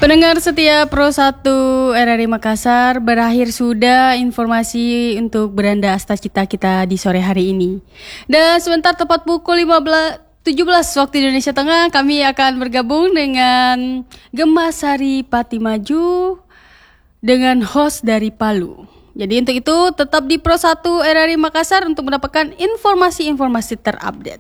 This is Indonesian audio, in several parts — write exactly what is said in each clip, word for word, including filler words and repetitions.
Pendengar setia Pro satu R R I Makassar, berakhir sudah informasi untuk beranda Astacita kita di sore hari ini. Dan sebentar tepat pukul lima belas tujuh belas waktu Indonesia Tengah, kami akan bergabung dengan Gemma Sari Pati Maju dengan host dari Palu. Jadi untuk itu tetap di Pro satu R R I Makassar untuk mendapatkan informasi-informasi terupdate.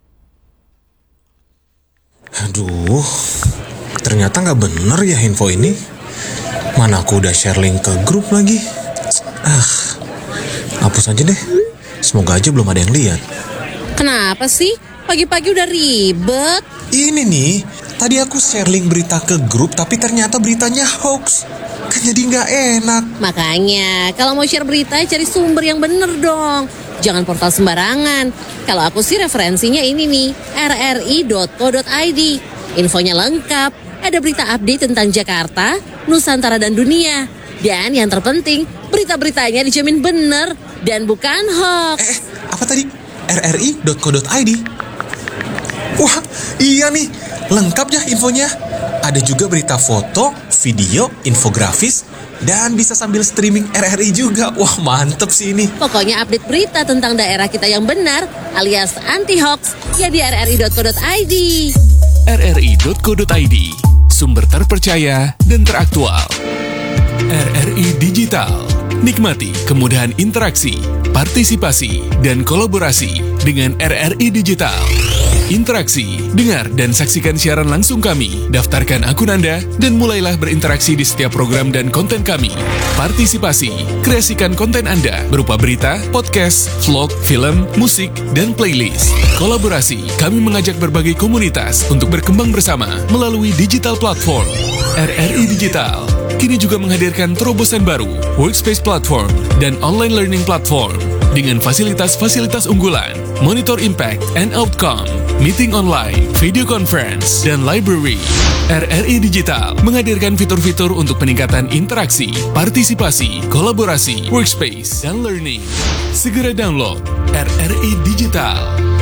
Aduh, ternyata gak bener ya info ini. Mana aku udah share link ke grup lagi. Ah, hapus aja deh. Semoga aja belum ada yang lihat. Kenapa sih? Pagi-pagi udah ribet. Ini nih, tadi aku share link berita ke grup tapi ternyata beritanya hoax. Kan jadi gak enak. Makanya, kalau mau share berita cari sumber yang bener dong. Jangan portal sembarangan. Kalau aku sih referensinya ini nih, r r i dot co dot i d. Infonya lengkap. Ada berita update tentang Jakarta, Nusantara dan dunia. Dan yang terpenting, berita-beritanya dijamin bener dan bukan hoax. Eh, apa tadi? r r i dot co dot i d. Wah, iya nih. Lengkap ya infonya. Ada juga berita foto, video, infografis, dan bisa sambil streaming R R I juga. Wah, mantep sih ini. Pokoknya update berita tentang daerah kita yang benar alias anti-hoax ya di r r i dot co dot i d. r r i dot co dot i d, sumber terpercaya dan teraktual. R R I Digital, nikmati kemudahan interaksi, partisipasi, dan kolaborasi dengan R R I Digital. Interaksi, dengar dan saksikan siaran langsung kami, daftarkan akun Anda, dan mulailah berinteraksi di setiap program dan konten kami. Partisipasi, kreasikan konten Anda berupa berita, podcast, vlog, film, musik, dan playlist. Kolaborasi, kami mengajak berbagai komunitas untuk berkembang bersama melalui digital platform. R R I Digital kini juga menghadirkan terobosan baru, workspace platform, dan online learning platform dengan fasilitas-fasilitas unggulan, monitor impact and outcome, meeting online, video conference, dan library. R R I Digital menghadirkan fitur-fitur untuk peningkatan interaksi, partisipasi, kolaborasi, workspace, dan learning. Segera download R R I Digital.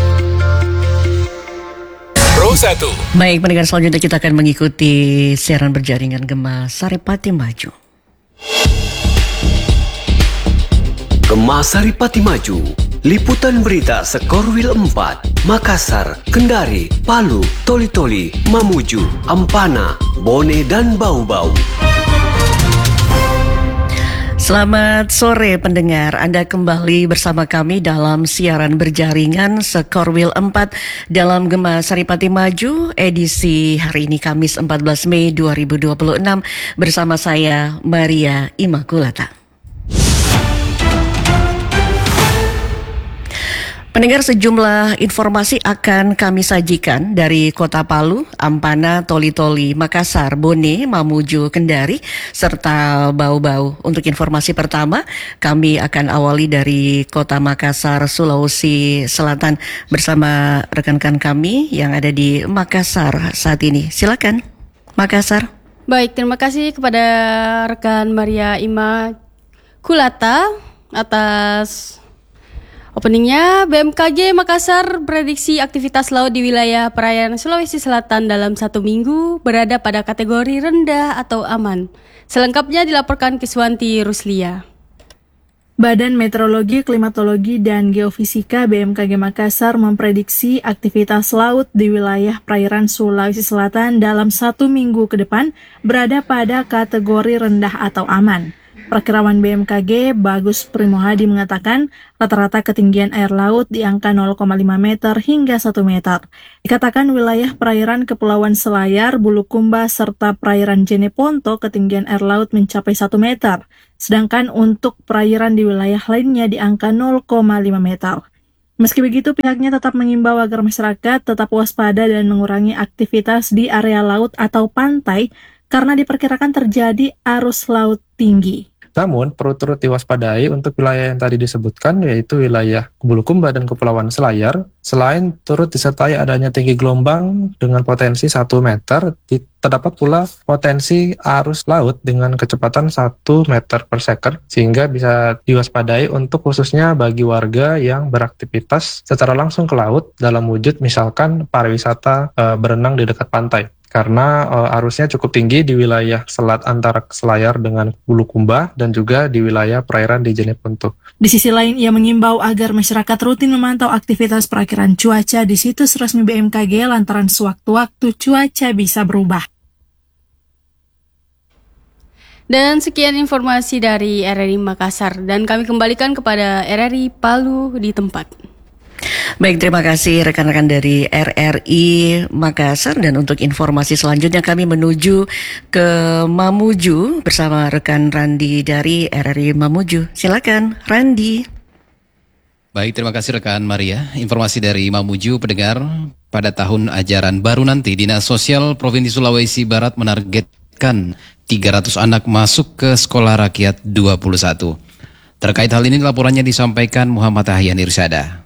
Pro satu. Baik, pendengar, selanjutnya kita akan mengikuti siaran berjaringan Gemma Sari Pati Maju. Gemma Sari Pati Maju, liputan berita Sekorwil empat, Makassar, Kendari, Palu, Toli-Toli, Mamuju, Ampana, Bone, dan Bau-Bau. Selamat sore pendengar, Anda kembali bersama kami dalam siaran berjaringan Sekorwil empat dalam Gemma Sari Pati Maju edisi hari ini Kamis empat belas Mei dua ribu dua puluh enam bersama saya Maria Immaculata. Pendengar, sejumlah informasi akan kami sajikan dari Kota Palu, Ampana, Toli-Toli, Makassar, Bone, Mamuju, Kendari, serta Bau-Bau. Untuk informasi pertama, kami akan awali dari Kota Makassar, Sulawesi Selatan bersama rekan-rekan kami yang ada di Makassar saat ini. Silakan, Makassar. Baik, terima kasih kepada rekan Maria Immaculata atas openingnya. B M K G Makassar prediksi aktivitas laut di wilayah perairan Sulawesi Selatan dalam satu minggu berada pada kategori rendah atau aman. Selengkapnya dilaporkan Kiswanti Ruslia. Badan Meteorologi, Klimatologi, dan Geofisika B M K G Makassar memprediksi aktivitas laut di wilayah perairan Sulawesi Selatan dalam satu minggu ke depan berada pada kategori rendah atau aman. Perkirawan B M K G Bagus Primohadi mengatakan rata-rata ketinggian air laut di angka nol koma lima meter hingga satu meter. Dikatakan wilayah perairan Kepulauan Selayar, Bulukumba, serta perairan Jeneponto ketinggian air laut mencapai satu meter. Sedangkan untuk perairan di wilayah lainnya di angka nol koma lima meter. Meski begitu, pihaknya tetap mengimbau agar masyarakat tetap waspada dan mengurangi aktivitas di area laut atau pantai karena diperkirakan terjadi arus laut tinggi. Namun, perlu turut diwaspadai untuk wilayah yang tadi disebutkan, yaitu wilayah Bulukumba dan Kepulauan Selayar. Selain turut disertai adanya tinggi gelombang dengan potensi satu meter, terdapat pula potensi arus laut dengan kecepatan satu meter per second, sehingga bisa diwaspadai untuk khususnya bagi warga yang beraktivitas secara langsung ke laut dalam wujud misalkan pariwisata e, berenang di dekat pantai. karena uh, arusnya cukup tinggi di wilayah selat antara Selayar dengan Bulukumba dan juga di wilayah perairan di Jeneponto. Di sisi lain, ia mengimbau agar masyarakat rutin memantau aktivitas perakiraan cuaca di situs resmi B M K G lantaran sewaktu-waktu cuaca bisa berubah. Dan sekian informasi dari R R I Makassar dan kami kembalikan kepada R R I Palu di tempat. Baik, terima kasih rekan-rekan dari R R I Makassar, dan untuk informasi selanjutnya kami menuju ke Mamuju bersama rekan Randi dari R R I Mamuju. Silakan Randi. Baik, terima kasih rekan Maria. Informasi dari Mamuju, pendengar, pada tahun ajaran baru nanti Dinas Sosial Provinsi Sulawesi Barat menargetkan tiga ratus anak masuk ke Sekolah Rakyat dua puluh satu. Terkait hal ini laporannya disampaikan Muhammad Ahyan Irsada.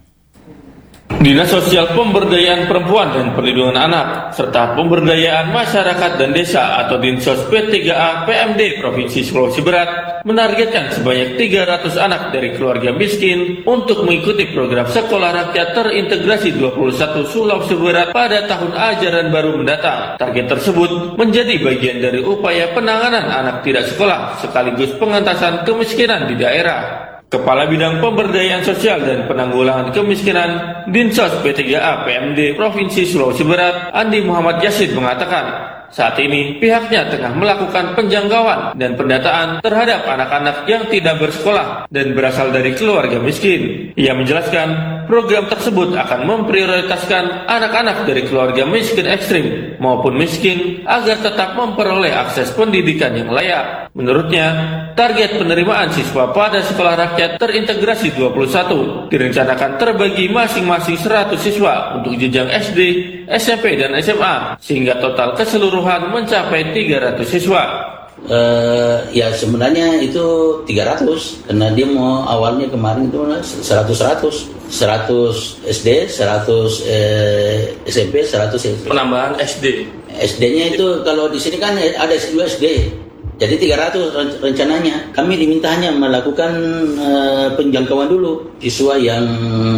Dinas Sosial Pemberdayaan Perempuan dan Perlindungan Anak serta Pemberdayaan Masyarakat dan Desa atau Dinsos P tiga A P M D Provinsi Sulawesi Barat menargetkan sebanyak tiga ratus anak dari keluarga miskin untuk mengikuti program Sekolah Rakyat Terintegrasi dua puluh satu Sulawesi Barat pada tahun ajaran baru mendatang. Target tersebut menjadi bagian dari upaya penanganan anak tidak sekolah sekaligus pengentasan kemiskinan di daerah. Kepala Bidang Pemberdayaan Sosial dan Penanggulangan Kemiskinan Dinsos P tiga A P M D Provinsi Sulawesi Barat, Andi Muhammad Yasid mengatakan, saat ini pihaknya tengah melakukan penjangkauan dan pendataan terhadap anak-anak yang tidak bersekolah dan berasal dari keluarga miskin. Ia menjelaskan, program tersebut akan memprioritaskan anak-anak dari keluarga miskin ekstrim maupun miskin agar tetap memperoleh akses pendidikan yang layak. Menurutnya, target penerimaan siswa pada Sekolah Rakyat Terintegrasi dua puluh satu direncanakan terbagi masing-masing seratus siswa untuk jenjang S D, S M P, dan S M A, sehingga total keseluruhan mencapai tiga ratus siswa. Uh, ya sebenarnya itu tiga ratus, karena dia mau awalnya kemarin itu seratus seratus seratus S D, seratus eh, S M P, seratus S D. Penambahan S D. S D-nya itu kalau di sini kan ada dua S D. Jadi tiga ratus rencananya. Kami diminta hanya melakukan uh, penjangkauan dulu siswa yang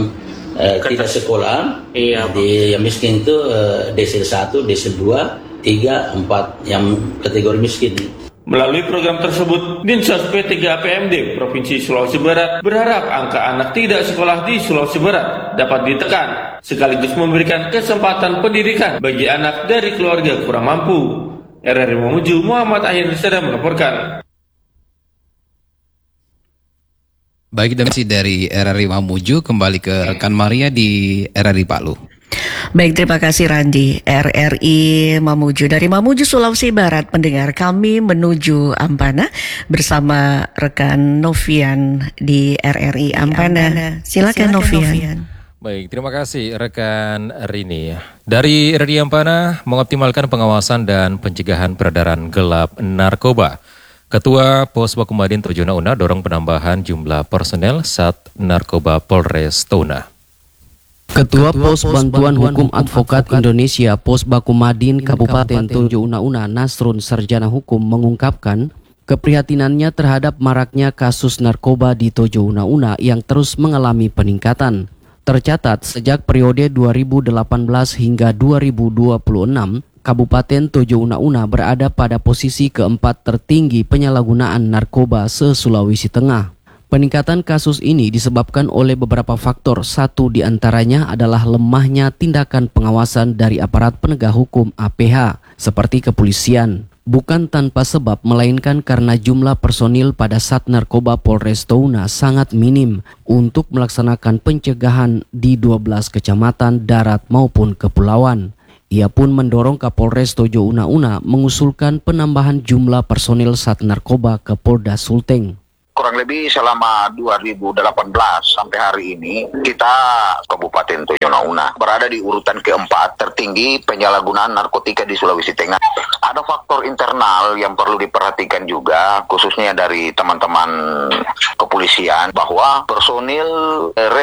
uh, tidak sekolah. Iya. Di yang miskin itu uh, desil satu, desil dua, tiga, empat yang kategori miskin. Melalui program tersebut, Dinsos P tiga A P M D Provinsi Sulawesi Barat berharap angka anak tidak sekolah di Sulawesi Barat dapat ditekan, sekaligus memberikan kesempatan pendidikan bagi anak dari keluarga kurang mampu. R R I Mamuju, Muhammad Ahyan Irsada melaporkan. Baik, dari R R I Mamuju kembali ke rekan Maria di R R I Palu. Baik, terima kasih Randi. R R I Mamuju, dari Mamuju Sulawesi Barat, pendengar, kami menuju Ampana bersama rekan Novian di R R I Ampana. Silakan, Silakan Novian. Novian. Baik, terima kasih rekan Rini. Dari R R I Ampana mengoptimalkan pengawasan dan pencegahan peredaran gelap narkoba. Ketua Pos Bakumadin Tojo Una dorong penambahan jumlah personel Sat Narkoba Polres Tona. Ketua Pos Bantuan Hukum Advokat Indonesia Pos Bakumadin Kabupaten Tojo Una Nasrun Sarjana Hukum mengungkapkan keprihatinannya terhadap maraknya kasus narkoba di Tojo Una yang terus mengalami peningkatan. Tercatat sejak periode dua ribu delapan belas hingga dua ribu dua puluh enam, Kabupaten Tojo Una berada pada posisi keempat tertinggi penyalahgunaan narkoba se-Sulawesi Tengah. Peningkatan kasus ini disebabkan oleh beberapa faktor. Satu di antaranya adalah lemahnya tindakan pengawasan dari aparat penegak hukum A P H, seperti kepolisian. Bukan tanpa sebab, melainkan karena jumlah personil pada Sat Narkoba Polres Tona sangat minim untuk melaksanakan pencegahan di dua belas kecamatan darat maupun kepulauan. Ia pun mendorong Kapolres Tojo Una mengusulkan penambahan jumlah personil Sat Narkoba ke Polda Sulteng. Kurang lebih selama dua ribu delapan belas sampai hari ini, kita Kabupaten Tojo Una berada di urutan keempat tertinggi penyalahgunaan narkotika di Sulawesi Tengah. Ada faktor internal yang perlu diperhatikan juga, khususnya dari teman-teman kepolisian, bahwa personil res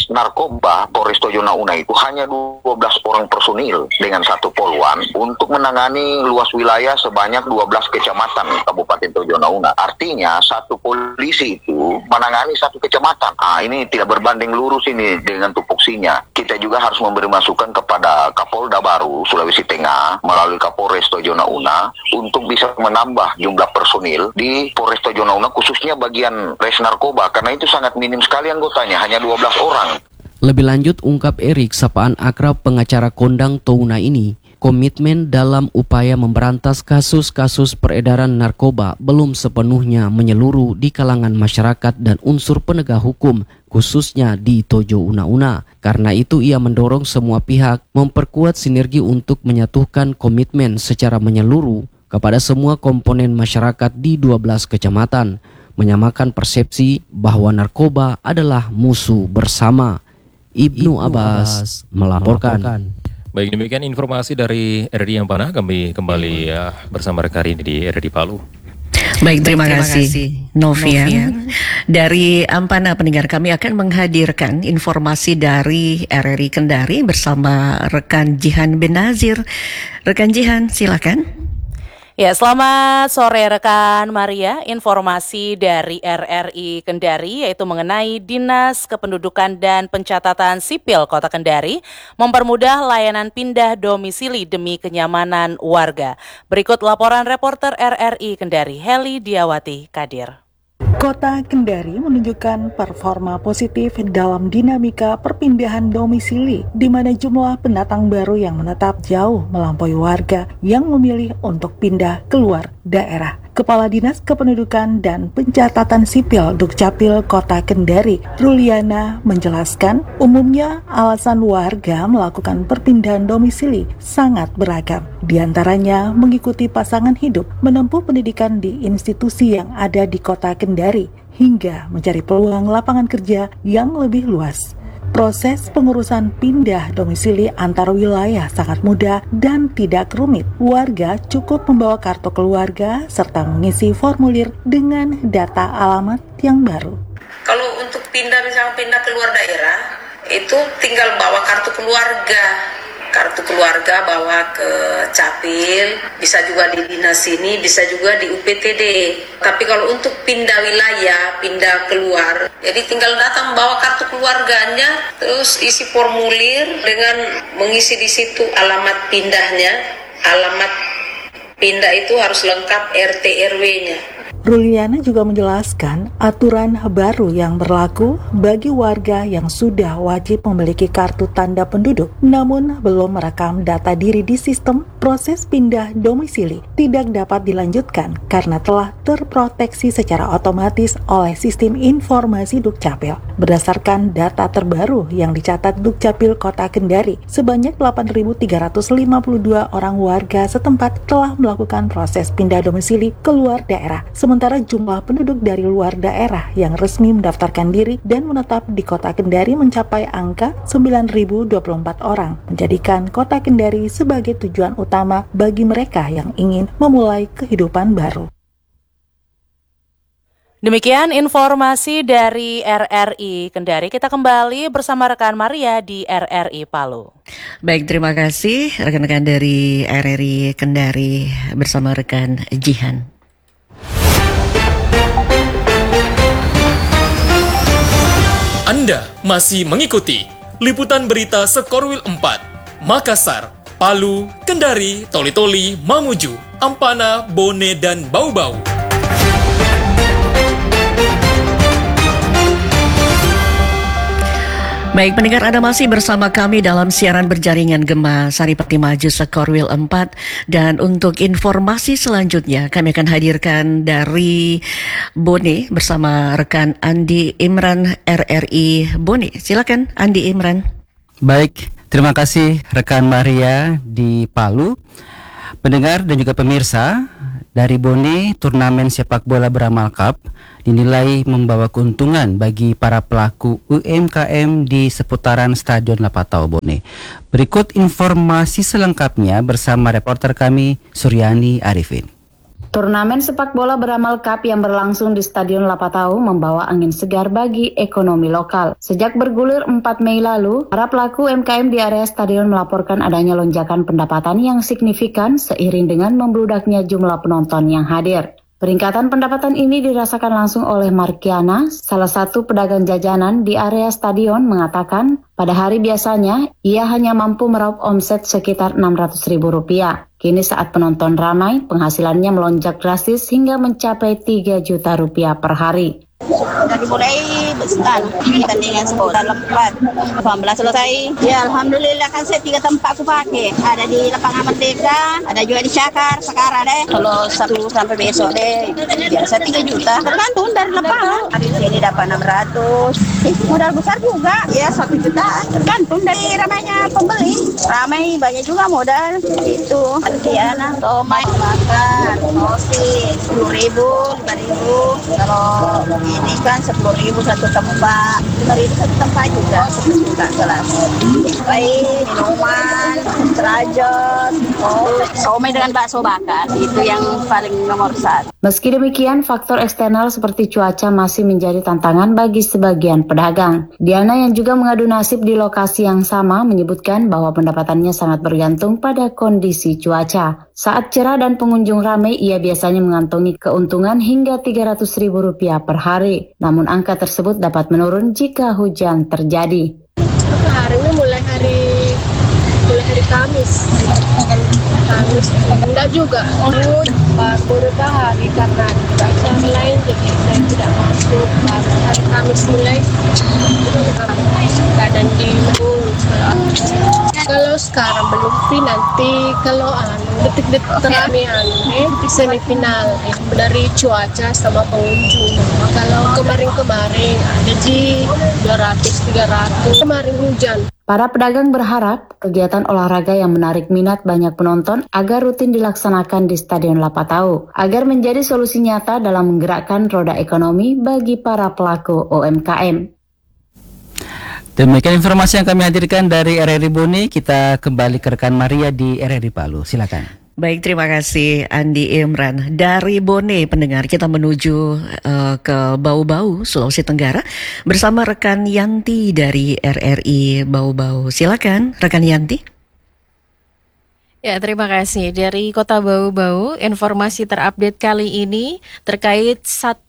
Narkoba Polres Tojo Una itu hanya dua belas orang personil dengan satu poluan untuk menangani luas wilayah sebanyak dua belas kecamatan Kabupaten Tojo Una. Artinya satu polisi itu menangani satu kecamatan. Ah, ini tidak berbanding lurus ini dengan tupoksinya. Kita juga harus memberi masukan kepada Kapolda baru Sulawesi Tengah melalui Kapolres Tojo Una untuk bisa menambah jumlah personil di Polres Tojo Una khususnya bagian res narkoba karena itu sangat minim sekali anggotanya, hanya dua belas orang. Lebih lanjut, ungkap Erik, sapaan akrab pengacara kondang Touna ini, komitmen dalam upaya memberantas kasus-kasus peredaran narkoba belum sepenuhnya menyeluruh di kalangan masyarakat dan unsur penegak hukum, khususnya di Tojo Una-Una. Karena itu ia mendorong semua pihak memperkuat sinergi untuk menyatukan komitmen secara menyeluruh kepada semua komponen masyarakat di dua belas kecamatan, menyamakan persepsi bahwa narkoba adalah musuh bersama. Ibnu Abbas melaporkan. Baik, demikian informasi dari R R I Ampana. Kami kembali ya, bersama rekan ini di R R I Palu. Baik, terima, terima kasih, kasih Novian. Novian. Dari Ampana pendengar, kami akan menghadirkan informasi dari R R I Kendari bersama rekan Jihan Benazir. Rekan Jihan, silakan. Ya, selamat sore rekan Maria. Informasi dari R R I Kendari yaitu mengenai Dinas Kependudukan dan Pencatatan Sipil Kota Kendari mempermudah layanan pindah domisili demi kenyamanan warga. Berikut laporan reporter R R I Kendari, Heli Diawati Kadir. Kota Kendari menunjukkan performa positif dalam dinamika perpindahan domisili, di mana jumlah pendatang baru yang menetap jauh melampaui warga yang memilih untuk pindah keluar daerah. Kepala Dinas Kependudukan dan Pencatatan Sipil Dukcapil Kota Kendari, Ruliana, menjelaskan umumnya alasan warga melakukan perpindahan domisili sangat beragam. Di antaranya mengikuti pasangan hidup, menempuh pendidikan di institusi yang ada di Kota Kendari, hingga mencari peluang lapangan kerja yang lebih luas. Proses pengurusan pindah domisili antar wilayah sangat mudah dan tidak rumit. Warga cukup membawa kartu keluarga serta mengisi formulir dengan data alamat yang baru. Kalau untuk pindah, misalnya pindah keluar daerah, itu tinggal bawa kartu keluarga. Kartu keluarga bawa ke Capil, bisa juga di dinas ini, bisa juga di U P T D. Tapi kalau untuk pindah wilayah, pindah keluar, jadi tinggal datang bawa kartu keluarganya, terus isi formulir dengan mengisi di situ alamat pindahnya. Alamat pindah itu harus lengkap R T R W-nya. Ruliana juga menjelaskan aturan baru yang berlaku bagi warga yang sudah wajib memiliki kartu tanda penduduk namun belum merekam data diri di sistem. Proses pindah domisili tidak dapat dilanjutkan karena telah terproteksi secara otomatis oleh sistem informasi Dukcapil. Berdasarkan data terbaru yang dicatat Dukcapil Kota Kendari, sebanyak delapan ribu tiga ratus lima puluh dua orang warga setempat telah melakukan proses pindah domisili keluar daerah. Sementara jumlah penduduk dari luar daerah yang resmi mendaftarkan diri dan menetap di Kota Kendari mencapai angka sembilan ribu dua puluh empat orang, menjadikan Kota Kendari sebagai tujuan utama bagi mereka yang ingin memulai kehidupan baru. Demikian informasi dari R R I Kendari. Kita kembali bersama rekan Maria di R R I Palu. Baik, terima kasih rekan-rekan dari R R I Kendari bersama rekan Jihan. Anda masih mengikuti liputan berita Sekorwil empat, Makassar, Palu, Kendari, Toli-Toli, Mamuju, Ampana, Bone, dan Bau-Bau. Baik, pendengar, Anda masih bersama kami dalam siaran berjaringan Gema Saripati Maju Sekorwil empat. Dan untuk informasi selanjutnya kami akan hadirkan dari Bone bersama rekan Andi Imran R R I Bone. Silakan Andi Imran. Baik, terima kasih rekan Maria di Palu. Pendengar dan juga pemirsa, dari Bone, turnamen sepak bola Beramal Cup dinilai membawa keuntungan bagi para pelaku U M K M di seputaran Stadion Lapatau Bone. Berikut informasi selengkapnya bersama reporter kami Suryani Arifin. Turnamen sepak bola Beramal Cup yang berlangsung di Stadion Lapatau membawa angin segar bagi ekonomi lokal. Sejak bergulir empat Mei lalu, para pelaku U M K M di area stadion melaporkan adanya lonjakan pendapatan yang signifikan seiring dengan membludaknya jumlah penonton yang hadir. Peningkatan pendapatan ini dirasakan langsung oleh Markiana, salah satu pedagang jajanan di area stadion, mengatakan pada hari biasanya ia hanya mampu meraup omset sekitar enam ratus ribu rupiah. Kini saat penonton ramai, penghasilannya melonjak drastis hingga mencapai tiga juta rupiah per hari. Dari mulai besar pertandingan sekolah lempat delapan belas selesai. Ya alhamdulillah kan saya tiga tempat aku pakai. Ada di Lapangan Merdeka, ada juga di Cakar sekarang deh. Kalau Sabtu sampai besok deh biasa tiga juta. Tergantung dari lapangan. Hari ini dapat enam ratus. Eh, modal besar juga ya satu juta. Tergantung dari ramainya pembeli. Ramai banyak juga modal. Itu Adriana, Tomai, makan, sosis sepuluh ribu, lima ribu. Kalau ini kan sepuluh ribu satu tempat, lima ribu satu tempat juga, sepuluh juga kelas. Baik, minuman, serajat, oh, somai dengan bakso bakar, itu yang paling nomor satu. Meski demikian, faktor eksternal seperti cuaca masih menjadi tantangan bagi sebagian pedagang. Diana yang juga mengadu nasib di lokasi yang sama menyebutkan bahwa pendapatannya sangat bergantung pada kondisi cuaca. Saat cerah dan pengunjung ramai, ia biasanya mengantongi keuntungan hingga tiga ratus ribu rupiah per hari. Namun angka tersebut dapat menurun jika hujan terjadi. Harinya mulai hari mulai hari Kamis. Kamis enggak juga. Beberapa hari karena acara lain jadi saya tidak masuk. Hari Kamis mulai keadaan dingin. Kalau sekarang belum free, nanti kalau anu detik-detik terakhir di semifinal dari cuaca sama pengunjung. Kalau kemarin-kemarin ada di dua ratus tiga ratus, kemarin hujan. Para pedagang berharap kegiatan olahraga yang menarik minat banyak penonton agar rutin dilaksanakan di Stadion Lapatau, agar menjadi solusi nyata dalam menggerakkan roda ekonomi bagi para pelaku U M K M. Demikian informasi yang kami hadirkan dari R R I Bone. Kita kembali ke rekan Maria di R R I Palu. Silakan. Baik, terima kasih Andi Imran. Dari Bone, pendengar, kita menuju uh, ke Bau-Bau, Sulawesi Tenggara bersama rekan Yanti dari R R I Bau-Bau. Silakan, rekan Yanti. Ya, terima kasih. Dari Kota Bau-Bau, informasi terupdate kali ini terkait Satpol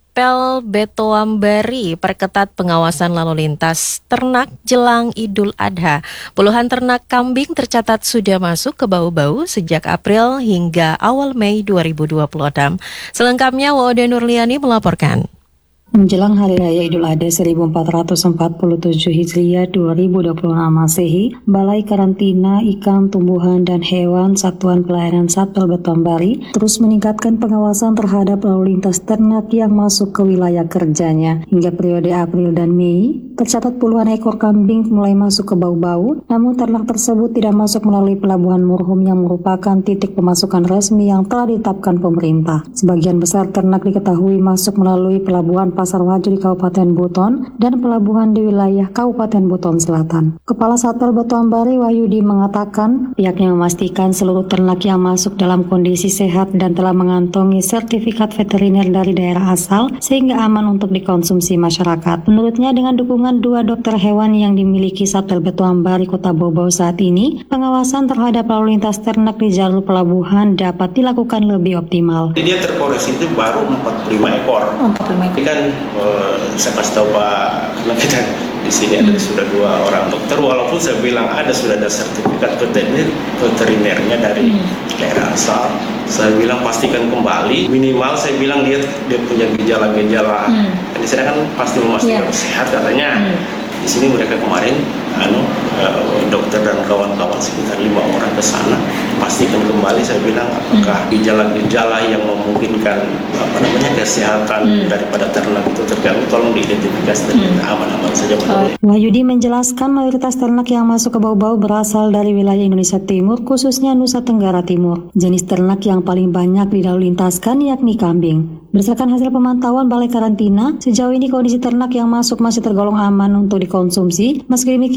Betoambari perketat pengawasan lalu lintas ternak jelang Idul Adha. Puluhan ternak kambing tercatat sudah masuk ke Bau-Bau sejak April hingga awal Mei dua ribu dua puluh enam. Selengkapnya Wauda Nurliani melaporkan. Menjelang Hari Raya Idul Adha seribu empat ratus empat puluh tujuh Hijriah dua ribu dua puluh enam Masehi, Balai Karantina Ikan, Tumbuhan, dan Hewan Satuan Pelayanan Satpol Betoambari terus meningkatkan pengawasan terhadap lalu lintas ternak yang masuk ke wilayah kerjanya. Hingga periode April dan Mei, tercatat puluhan ekor kambing mulai masuk ke Bau-Bau, namun ternak tersebut tidak masuk melalui Pelabuhan Murhum yang merupakan titik pemasukan resmi yang telah ditetapkan pemerintah. Sebagian besar ternak diketahui masuk melalui Pelabuhan Pasar Waju di Kabupaten Buton dan pelabuhan di wilayah Kabupaten Buton Selatan. Kepala Satpol Betoambari Wahyudi mengatakan pihaknya memastikan seluruh ternak yang masuk dalam kondisi sehat dan telah mengantongi sertifikat veteriner dari daerah asal sehingga aman untuk dikonsumsi masyarakat. Menurutnya dengan dukungan dua dokter hewan yang dimiliki Satpol Betoambari Kota Bau-Bau saat ini, pengawasan terhadap lalu lintas ternak di jalur pelabuhan dapat dilakukan lebih optimal. Dia terkoreksi itu baru empat puluh lima ekor. empat puluh lima ekor. Kan uh, saya kasih tahu Pak, karena kita di sini ada sudah dua orang dokter, walaupun saya bilang ada sudah ada sertifikat veteriner veterinernya dari hmm. daerah asal, saya bilang pastikan kembali minimal saya bilang dia dia punya gejala-gejala. Hmm. Di sana kan pasti memastikan yeah. sehat katanya. Hmm. Di sini mereka kemarin anu uh, dokter dan kawan-kawan sekitar lima orang ke sana pastikan kembali, saya bilang apakah gejala-gejala yang memungkinkan apa namanya kesehatan hmm. daripada ternak itu terganggu, tolong diidentifikasi dan hmm. aman-aman saja. Uh, Wahyudi menjelaskan mayoritas ternak yang masuk ke Bau-Bau berasal dari wilayah Indonesia Timur, khususnya Nusa Tenggara Timur. Jenis ternak yang paling banyak dilalu lintaskan yakni kambing. Berdasarkan hasil pemantauan Balai Karantina, sejauh ini kondisi ternak yang masuk masih tergolong aman untuk dikonsumsi. Meski demikian,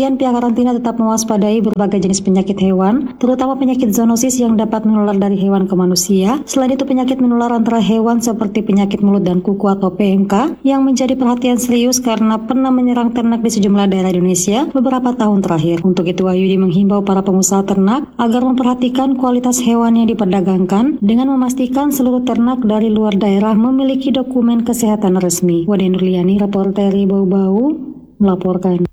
demikian, pihak karantina tetap mewaspadai berbagai jenis penyakit hewan, terutama penyakit zoonosis yang dapat menular dari hewan ke manusia. Selain itu, penyakit menular antara hewan seperti penyakit mulut dan kuku atau P M K yang menjadi perhatian serius karena pernah menyerang ternak di sejumlah daerah Indonesia beberapa tahun terakhir. Untuk itu, Wahyudi menghimbau para pengusaha ternak agar memperhatikan kualitas hewan yang diperdagangkan dengan memastikan seluruh ternak dari luar daerah memiliki dokumen kesehatan resmi. Wade Nurliani, reporter Bau-Bau, melaporkan.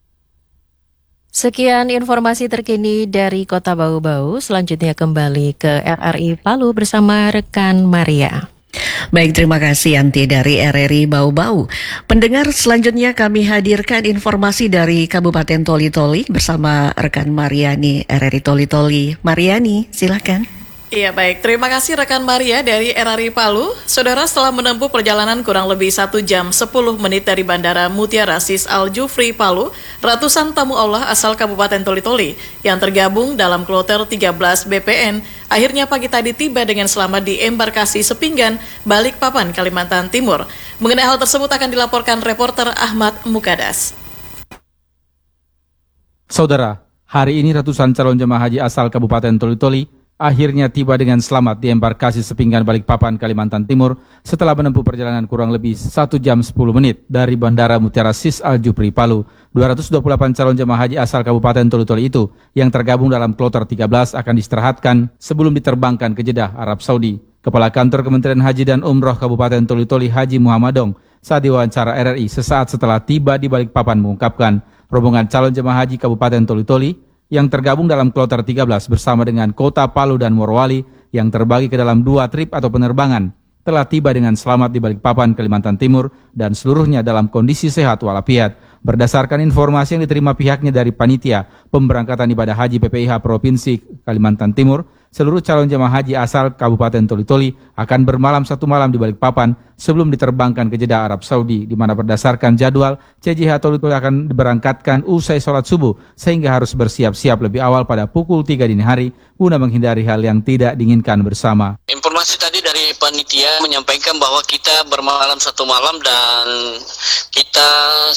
Sekian informasi terkini dari Kota Bau-Bau. Selanjutnya kembali ke R R I Palu bersama rekan Maria. Baik, terima kasih Yanti dari R R I Bau-Bau. Pendengar, selanjutnya kami hadirkan informasi dari Kabupaten Toli-Toli bersama rekan Mariani R R I Toli-Toli. Mariani, silakan. Iya baik, terima kasih rekan Maria dari R R I Palu. Saudara, setelah menempuh perjalanan kurang lebih satu jam sepuluh menit dari Bandara Mutiara Sis Al Jufri Palu, ratusan tamu Allah asal Kabupaten Toli-Toli yang tergabung dalam kloter tiga belas B P N akhirnya pagi tadi tiba dengan selamat di embarkasi Sepinggan, Balikpapan, Kalimantan Timur. Mengenai hal tersebut akan dilaporkan reporter Ahmad Mukadas. Saudara, hari ini ratusan calon jemaah haji asal Kabupaten Toli-Toli akhirnya tiba dengan selamat di embarkasi Sepinggan, Balikpapan, Kalimantan Timur setelah menempuh perjalanan kurang lebih satu jam sepuluh menit dari Bandara Mutiara Sis Al Jufri Palu. dua ratus dua puluh delapan calon jemaah haji asal Kabupaten Toli-Toli itu yang tergabung dalam kloter tiga belas akan diistirahatkan sebelum diterbangkan ke Jeddah, Arab Saudi. Kepala Kantor Kementerian Haji dan Umroh Kabupaten Toli-Toli Haji Muhammadong saat diwawancara R R I sesaat setelah tiba di Balikpapan mengungkapkan rombongan calon jemaah haji Kabupaten Toli-Toli yang tergabung dalam kloter tiga belas bersama dengan Kota Palu dan Morowali yang terbagi ke dalam dua trip atau penerbangan telah tiba dengan selamat di Balikpapan, Kalimantan Timur dan seluruhnya dalam kondisi sehat walafiat. Berdasarkan informasi yang diterima pihaknya dari Panitia Pemberangkatan Ibadah Haji P P I H Provinsi Kalimantan Timur, seluruh calon jemaah haji asal Kabupaten Toli-Toli akan bermalam satu malam di Balikpapan sebelum diterbangkan ke Jeddah, Arab Saudi, di mana berdasarkan jadwal C J H Toli-Toli akan diberangkatkan usai sholat subuh sehingga harus bersiap-siap lebih awal pada pukul tiga dini hari guna menghindari hal yang tidak diinginkan bersama. Informasi tadi dari panitia menyampaikan bahwa kita bermalam satu malam dan kita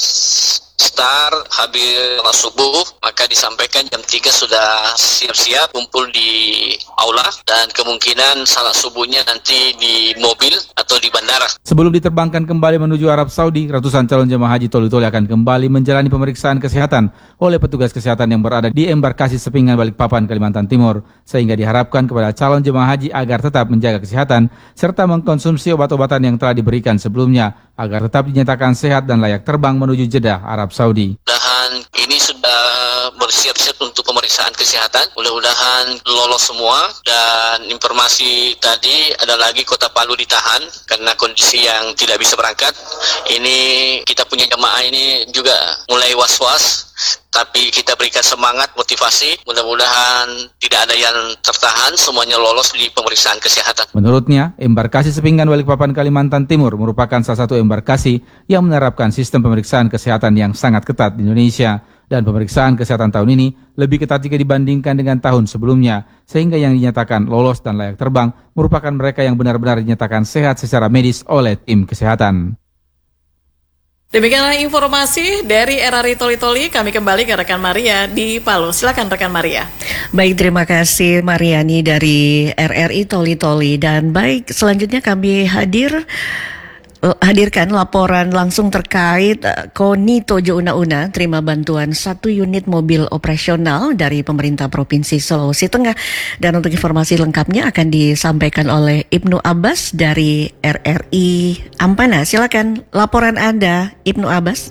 start habis subuh, maka disampaikan jam tiga sudah siap-siap kumpul di aula dan kemungkinan salat subuhnya nanti di mobil atau di bandara. Sebelum diterbangkan kembali menuju Arab Saudi, ratusan calon jemaah haji Toli-Toli akan kembali menjalani pemeriksaan kesehatan oleh petugas kesehatan yang berada di embarkasi Sepinggan, Balikpapan, Kalimantan Timur, sehingga diharapkan kepada calon jemaah haji agar tetap menjaga kesehatan serta mengkonsumsi obat-obatan yang telah diberikan sebelumnya agar tetap dinyatakan sehat dan layak terbang menuju Jeddah, Arab Saudi. Mudah-mudahan ini sudah bersiap-siap untuk pemeriksaan kesehatan. Mudah-mudahan lolos semua. Dan informasi tadi ada lagi Kota Palu ditahan karena kondisi yang tidak bisa berangkat. Ini kita punya jemaah ini juga mulai was-was. Tapi kita berikan semangat, motivasi. Mudah-mudahan tidak ada yang tertahan, semuanya lolos di pemeriksaan kesehatan. Menurutnya, embarkasi Sepinggan Balikpapan Kalimantan Timur merupakan salah satu embarkasi yang menerapkan sistem pemeriksaan kesehatan yang sangat ketat di Indonesia. Dan pemeriksaan kesehatan tahun ini lebih ketat jika dibandingkan dengan tahun sebelumnya. Sehingga yang dinyatakan lolos dan layak terbang merupakan mereka yang benar-benar dinyatakan sehat secara medis oleh tim kesehatan. Demikianlah informasi dari R R I Toli-Toli. Kami kembali ke rekan Maria di Palu. Silakan rekan Maria. Baik, terima kasih Mariani dari R R I Toli-Toli. Dan baik, selanjutnya kami hadir hadirkan laporan langsung terkait uh, Koni Tojo Una-Una terima bantuan satu unit mobil operasional dari pemerintah Provinsi Sulawesi Tengah. Dan untuk informasi lengkapnya akan disampaikan oleh Ibnu Abbas dari R R I Ampana. Silakan laporan Anda, Ibnu Abbas.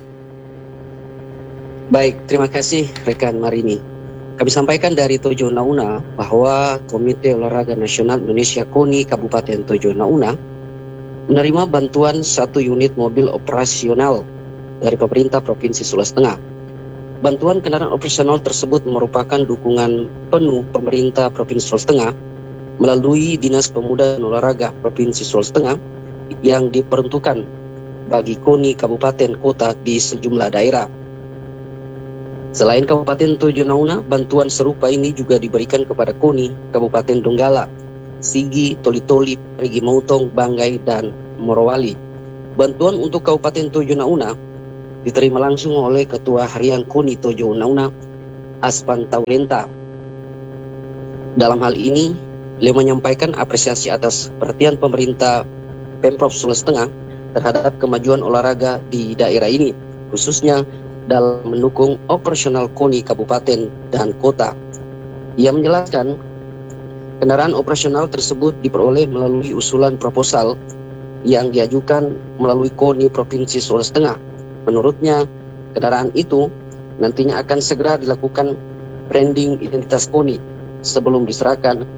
Baik, terima kasih rekan Marini. Kami sampaikan dari Tojo Una-Una bahwa Komite Olahraga Nasional Indonesia KONI Kabupaten Tojo Una-Una menerima bantuan satu unit mobil operasional dari pemerintah Provinsi Sulawesi Tengah. Bantuan kendaraan operasional tersebut merupakan dukungan penuh pemerintah Provinsi Sulawesi Tengah melalui Dinas Pemuda dan Olahraga Provinsi Sulawesi Tengah yang diperuntukkan bagi KONI kabupaten kota di sejumlah daerah. Selain Kabupaten Tojo Una-Una, bantuan serupa ini juga diberikan kepada KONI Kabupaten Donggala, Sigi, Toli-Toli, Parigi Motong, Banggai, dan Morowali. Bantuan untuk Kabupaten Tojo Una-Una diterima langsung oleh Ketua Harian KONI Tojo Una Una, Aspan Taulenta. Dalam hal ini, beliau menyampaikan apresiasi atas perhatian pemerintah Pemprov Sulawesi Tengah terhadap kemajuan olahraga di daerah ini, khususnya dalam mendukung operasional KONI kabupaten dan kota. Ia menjelaskan, kendaraan operasional tersebut diperoleh melalui usulan proposal yang diajukan melalui KONI Provinsi Sulawesi Tengah. Menurutnya, kendaraan itu nantinya akan segera dilakukan branding identitas KONI sebelum diserahkan